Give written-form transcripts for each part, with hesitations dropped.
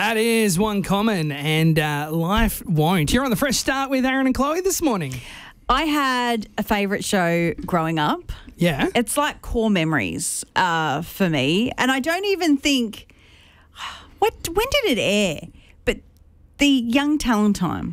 That is One Common and Life Won't. You're on the Fresh Start with Aaron and Chloe this morning. I had a favourite show growing up. Yeah. It's like core memories for me. And I don't even think, when did it air? But the Young Talent Time.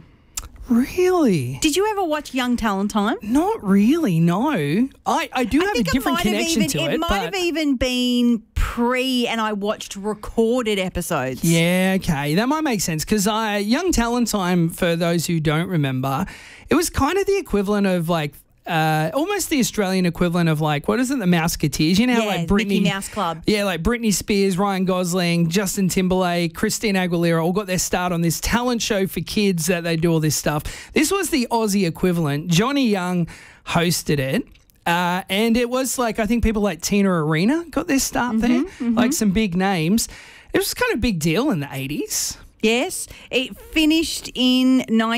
Really? Did you ever watch Young Talent Time? Not really, no. I do have a different connection to it. It might have even been and I watched recorded episodes. Yeah, okay. That might make sense because Young Talent Time, for those who don't remember, it was kind of the equivalent of like almost the Australian equivalent of like, what is it, the Mouseketeers? You know, Yeah, like Britney, Mickey Mouse Club. Yeah, like Britney Spears, Ryan Gosling, Justin Timberlake, Christina Aguilera all got their start on this talent show for kids that they do all this stuff. This was the Aussie equivalent. Johnny Young hosted it. And it was like, I think people like Tina Arena got their start there, like some big names. It was kind of a big deal in the 80s. Yes, it finished in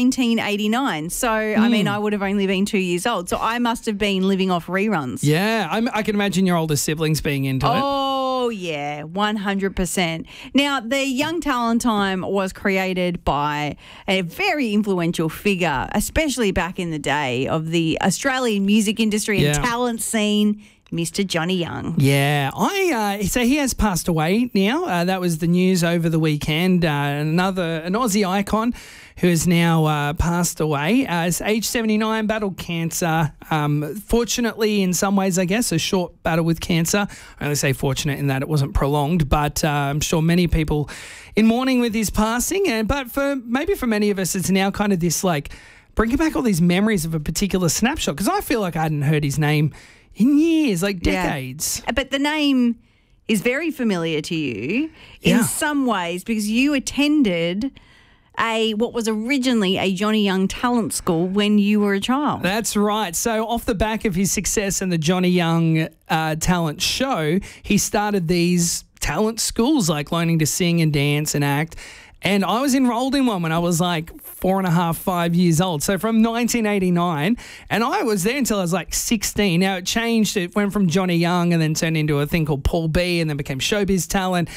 1989. So, I mean, I would have only been 2 years old. So I must have been living off reruns. Yeah, I can imagine your older siblings being into it. Oh, yeah, 100%. Now, the Young Talent Time was created by a very influential figure, especially back in the day of the Australian music industry and talent scene, Mr. Johnny Young. Yeah, so he has passed away now. That was the news over the weekend. An Aussie icon who has now passed away. Age 79, battled cancer. Fortunately, in some ways, I guess, a short battle with cancer. I only say fortunate in that it wasn't prolonged, but I'm sure many people in mourning with his passing. But for many of us, it's now kind of this like bringing back all these memories of a particular snapshot, because I feel like I hadn't heard his name in years, like decades. Yeah. But the name is very familiar to you in some ways because you attended what was originally a Johnny Young talent school when you were a child. That's right. So off the back of his success in the Johnny Young talent show, he started these talent schools, like learning to sing and dance and act. And I was enrolled in one when I was like 4.5, 5 years old. So from 1989, and I was there until I was like 16. Now it changed. It went from Johnny Young and then turned into a thing called Paul B and then became Showbiz Talent.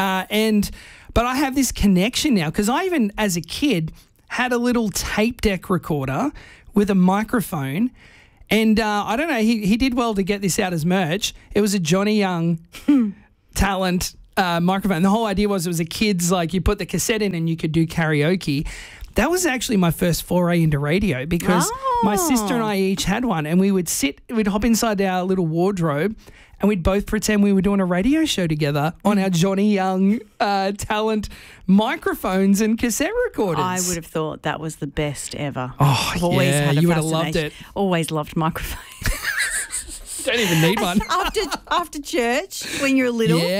But I have this connection now because I even, as a kid, had a little tape deck recorder with a microphone. And I don't know, he did well to get this out as merch. It was a Johnny Young talent microphone. The whole idea was it was a kid's, like you put the cassette in and you could do karaoke. That was actually my first foray into radio because my sister and I each had one, and we'd hop inside our little wardrobe and we'd both pretend we were doing a radio show together on our Johnny Young talent microphones and cassette recorders. I would have thought that was the best ever. Oh, I've always had a you would have loved fascination. it. Always loved microphones. Don't even need one. After church when you're little. Yeah.